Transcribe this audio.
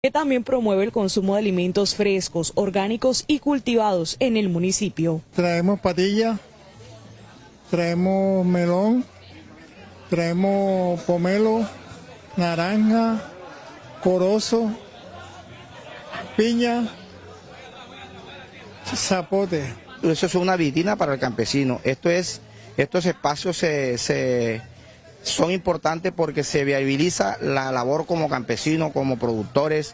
que también promueve el consumo de alimentos frescos, orgánicos y cultivados en el municipio. Traemos patilla, traemos melón, traemos pomelo, naranja, corozo, piña, zapote. Eso es una vitrina para el campesino. Estos espacios son importantes porque se viabiliza la labor como campesino, como productores.